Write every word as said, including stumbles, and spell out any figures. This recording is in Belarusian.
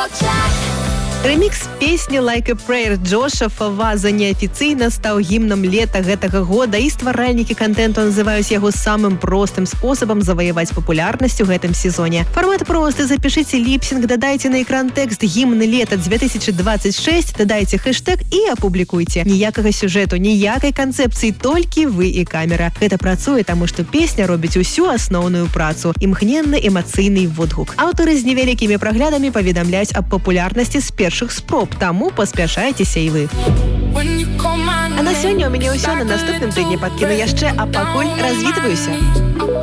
Ремікс песні «Like a Prayer» Джоша Фаваза неафіцыйна стаў гімнам лета гэтага года, і стваральнікі кантэнту называюць яго самым простым спосабам заваяваць папулярнасць у гэтым сезоне. Фармат просты: запішыце ліпсінг, дадайце на экран тэкст «Гімн лета две тысячи двадцать шесть», дадайце хэштэг і апублікуйце. Ніякага сюжэту, ніякай канцэпцыі, толькі вы і камера. Гэта працуе, таму што песня робіць усю асноўную працу. Імгненны эмацыйны водгук. Аўтары з невялікімі праглядамі паведамляюць аб папулярнасці з першых спроб, таму паспяшайцеся і вы. А на сёння ў мяне ўсё. На наступным тыдні падкіну яшчэ, а пакуль развітваюся.